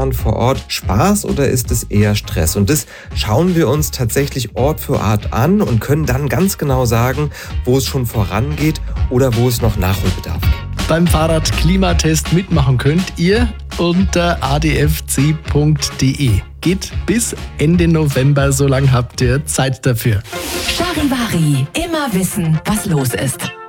Fahrradfahren vor Ort Spaß oder ist es eher Stress? Und das schauen wir uns tatsächlich Ort für Ort an und können dann ganz genau sagen, wo es schon vorangeht oder wo es noch Nachholbedarf gibt. Beim Fahrrad-Klimatest mitmachen könnt ihr unter adfc.de. Geht bis Ende November, so lange habt ihr Zeit dafür. Charivari, immer wissen, was los ist.